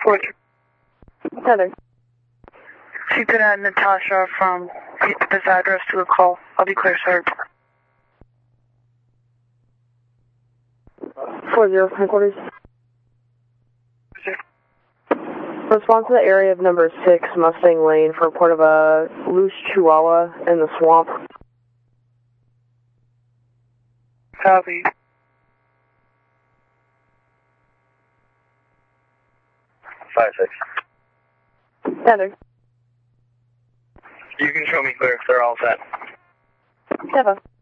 4-3. Heather. If you could add Natasha from this address to the call, I'll be clear, sir. 40, headquarters. Response to the area of number 6 Mustang Lane for report of a loose chihuahua in the swamp. Copy. Five, six. Heather. You can show me clear if they're all set. Teva.